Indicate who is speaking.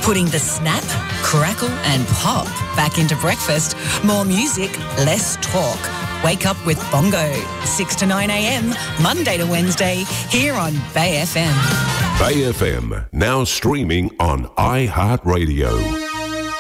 Speaker 1: Putting the snap, crackle and pop back into breakfast. More music, less talk. Wake up with Bongo, 6 to 9 a.m, Monday to Wednesday, here on Bay FM.
Speaker 2: Bay FM, now streaming on iHeartRadio.